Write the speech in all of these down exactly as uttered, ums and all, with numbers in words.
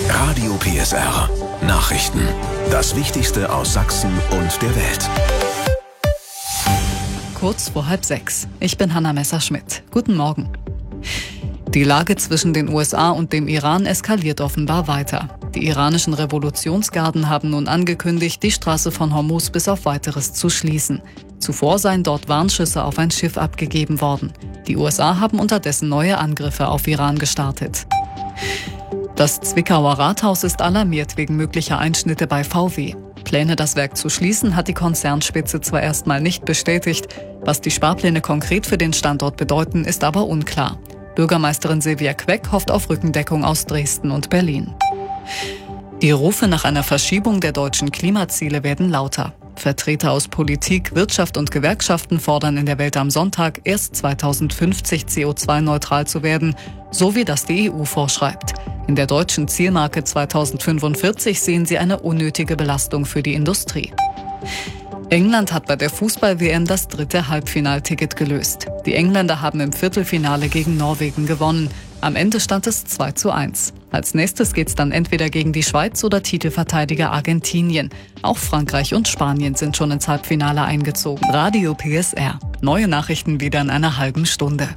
Radio P S R. Nachrichten. Das Wichtigste aus Sachsen und der Welt. Kurz vor halb sechs. Ich bin Hanna Messerschmidt. Guten Morgen. Die Lage zwischen den U S A und dem Iran eskaliert offenbar weiter. Die iranischen Revolutionsgarden haben nun angekündigt, die Straße von Hormuz bis auf Weiteres zu schließen. Zuvor seien dort Warnschüsse auf ein Schiff abgegeben worden. Die U S A haben unterdessen neue Angriffe auf Iran gestartet. Das Zwickauer Rathaus ist alarmiert wegen möglicher Einschnitte bei V W. Pläne, das Werk zu schließen, hat die Konzernspitze zwar erstmal nicht bestätigt. Was die Sparpläne konkret für den Standort bedeuten, ist aber unklar. Bürgermeisterin Silvia Queck hofft auf Rückendeckung aus Dresden und Berlin. Die Rufe nach einer Verschiebung der deutschen Klimaziele werden lauter. Vertreter aus Politik, Wirtschaft und Gewerkschaften fordern in der Welt am Sonntag, erst zweitausendfünfzig C O zwei neutral zu werden, so wie das die E U vorschreibt. In der deutschen Zielmarke zweitausendfünfundvierzig sehen sie eine unnötige Belastung für die Industrie. England hat bei der Fußball-W M das dritte Halbfinalticket gelöst. Die Engländer haben im Viertelfinale gegen Norwegen gewonnen. Am Ende stand es zwei zu eins. Als nächstes geht's dann entweder gegen die Schweiz oder Titelverteidiger Argentinien. Auch Frankreich und Spanien sind schon ins Halbfinale eingezogen. Radio P S R. Neue Nachrichten wieder in einer halben Stunde.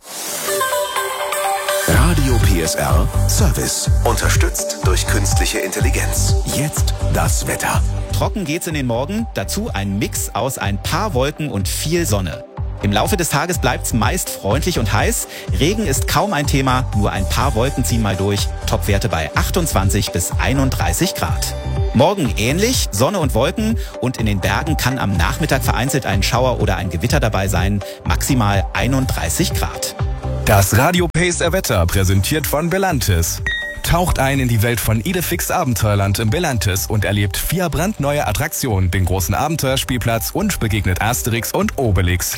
Radio P S R Service. Unterstützt durch künstliche Intelligenz. Jetzt das Wetter. Trocken geht's in den Morgen, dazu ein Mix aus ein paar Wolken und viel Sonne. Im Laufe des Tages bleibt's meist freundlich und heiß. Regen ist kaum ein Thema, nur ein paar Wolken ziehen mal durch. Topwerte bei achtundzwanzig bis einunddreißig Grad. Morgen ähnlich, Sonne und Wolken, und in den Bergen kann am Nachmittag vereinzelt ein Schauer oder ein Gewitter dabei sein. Maximal einunddreißig Grad. Das Radio P S R Wetter präsentiert von Belantis. Taucht ein in die Welt von Idefix Abenteuerland im Belantis und erlebt vier brandneue Attraktionen, den großen Abenteuerspielplatz und begegnet Asterix und Obelix.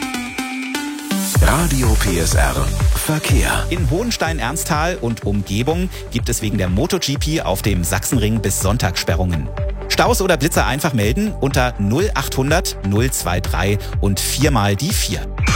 Radio P S R Verkehr. In Hohenstein-Ernsthal und Umgebung gibt es wegen der MotoGP auf dem Sachsenring bis Sonntag Sperrungen. Staus oder Blitzer einfach melden unter null achthundert null drei drei und viermal die vier.